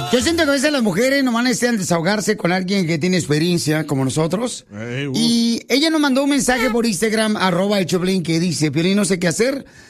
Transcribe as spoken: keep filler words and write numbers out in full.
Yo siento que a veces las mujeres nomás necesitan desahogarse con alguien que tiene experiencia, como nosotros. Hey, uh. Y ella nos mandó un mensaje por Instagram, arroba el Choplin, que dice, Piolín, no sé qué hacer.